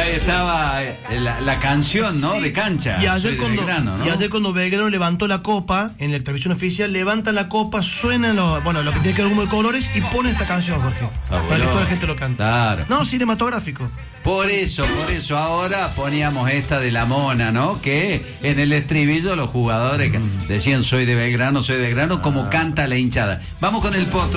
Ahí estaba la canción, ¿no? Sí. De cancha. Y ayer, Belgrano, ¿no? y ayer cuando Belgrano levantó la copa, en la televisión oficial, levantan la copa, suenan lo que tiene que ver humo de colores y ponen esta canción, Jorge. Para que toda la gente lo cante. Claro. No, cinematográfico. Por eso ahora poníamos esta de la mona, ¿no? Que en el estribillo los jugadores decían soy de Belgrano, como canta la hinchada. Vamos con el potro.